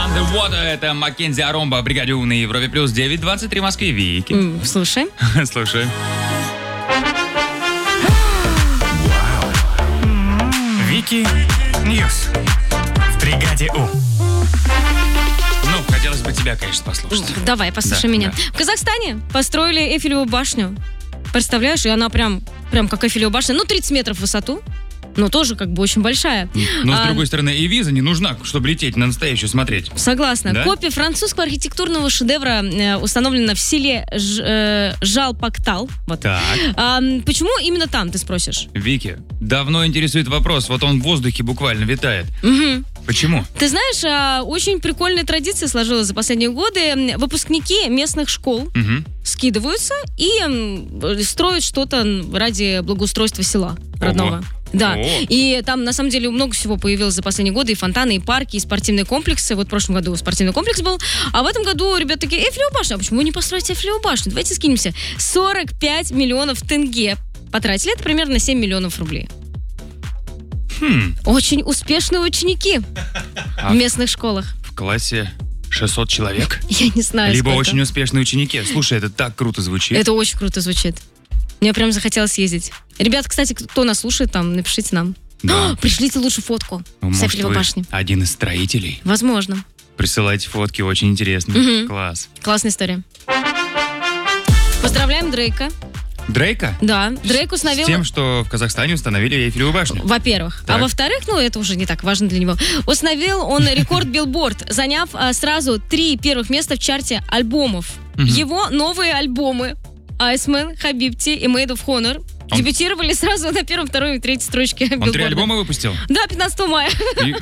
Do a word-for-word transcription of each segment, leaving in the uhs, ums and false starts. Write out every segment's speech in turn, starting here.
Underwater, это Маккензи Аромба, бригаде У на Европе плюс девять двадцать три в Москве. Вики. М, Слушай. Слушай. Вики Ньюс в бригаде У. Ну, хотелось бы тебя, конечно, послушать. Давай, послушай Да, меня. да. В Казахстане построили Эйфелеву башню. Представляешь, и она прям, прям как Эйфелева башня. Ну, тридцать метров в высоту. Но тоже как бы очень большая. Но, с А, другой стороны, и виза не нужна, чтобы лететь на настоящую смотреть. Согласна. Да? Копия французского архитектурного шедевра э, установлена в селе Ж- э, Жалпактал. Вот. Так. А, м, почему именно там, ты спросишь? Вики, давно интересует вопрос, вот он в воздухе буквально витает. Мгм. Почему? Ты знаешь, а, очень прикольная традиция сложилась за последние годы. Выпускники местных школ Мгм. скидываются и м, строят что-то ради благоустройства села родного. Ого. Да, О. и там на самом деле много всего появилось за последние годы, и фонтаны, и парки, и спортивные комплексы. Вот в прошлом году спортивный комплекс был, а в этом году ребята такие: Эйфелева башня, а почему не построить Эйфелеву башню? Давайте скинемся. сорок пять миллионов тенге потратили, это примерно семь миллионов рублей. Хм, Очень успешные ученики А в местных школах. в классе шестьсот человек? Я не знаю, Либо сколько. очень успешные ученики. Слушай, это так круто звучит. Это очень круто звучит. Мне прям захотелось съездить. Ребят, кстати, кто нас слушает, там, напишите нам. Да. О, пришлите лучше фотку Ну, с может, Эйфелевой вы башни. один из строителей? Возможно. Присылайте фотки, очень интересно. Мгм. Класс. Классная история. Поздравляем Дрейка. Дрейка? Да, Дрейк С установил... тем, что в Казахстане установили Эйфелеву башню. Во-первых. Так. А во-вторых, ну, это уже не так важно для него. Установил он рекорд Билборд, заняв а, сразу три первых места в чарте альбомов. Мгм. Его новые альбомы Iceman, Habibti и Made of Honor Он- дебютировали сразу на первом, второй и третьей строчке Он Билборда. три альбома выпустил? Да, пятнадцатого мая. И-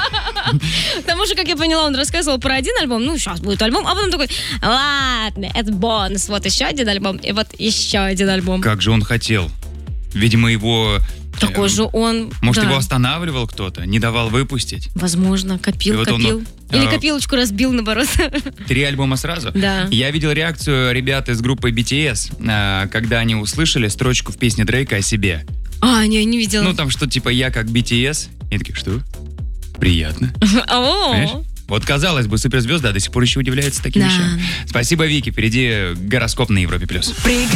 К тому же, как я поняла, он рассказывал про один альбом. Ну, сейчас будет альбом. А потом такой: ладно, это бонус. Вот еще один альбом. И вот еще один альбом. Как же он хотел? Видимо, его... Такой э, же он... Может, да. его останавливал кто-то, не давал выпустить? Возможно, копил, И вот он, копил. э, Или копилочку разбил, наоборот. Три альбома сразу? Да. Я видел реакцию ребят из группы би ти эс, а, когда они услышали строчку в песне Дрейка о себе. А, не, не видела. Ну, там что, типа, я как би ти эс. И такие, что? Приятно. Понимаешь? О, Вот, казалось бы, суперзвезда до сих пор еще удивляется таким Да. вещам. Спасибо, Вики. Впереди гороскоп на Европе+. плюс.